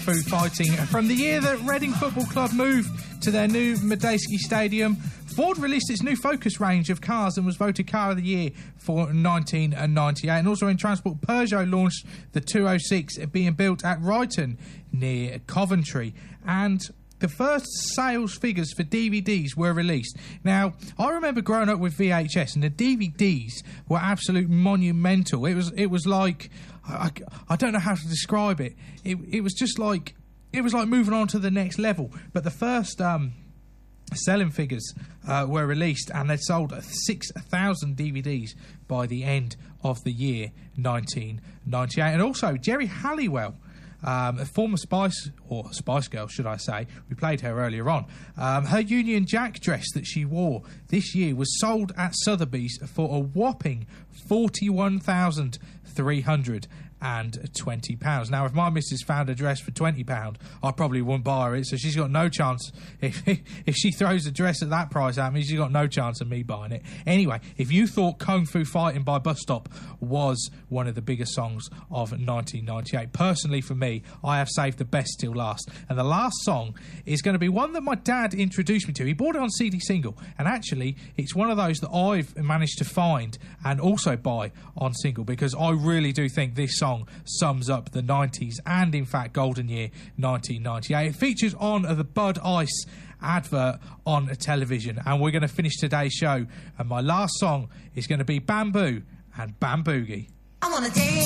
Food fighting. From the year that Reading Football Club moved to their new Madejski Stadium, Ford released its new Focus range of cars and was voted Car of the Year for 1998. And also in transport, Peugeot launched the 206 being built at Ryton near Coventry. And the first sales figures for DVDs were released. Now, I remember growing up with VHS, and the DVDs were absolute monumental. It was like, I don't know how to describe it. It was just like, it was like moving on to the next level. But the first selling figures were released, and they sold 6,000 DVDs by the end of the year 1998. And also, Jerry Halliwell, a former Spice Girl, should I say. We played her earlier on. Her Union Jack dress that she wore this year was sold at Sotheby's for a whopping £41,320. Now, if my missus found a dress for £20, I probably wouldn't buy her it, so she's got no chance. If she throws a dress at that price at me, she's got no chance of me buying it. Anyway, if you thought Kung Fu Fighting by Bus Stop was one of the biggest songs of 1998, personally for me, I have saved the best till last. And the last song is going to be one that my dad introduced me to. He bought it on CD single, and actually it's one of those that I've managed to find and also buy on single, because I really do think this song sums up the 90s and, in fact, golden year 1998. It features on the Bud Ice advert on television, and we're going to finish today's show, and my last song is going to be Bamboo and Bamboogie. I wanna dance.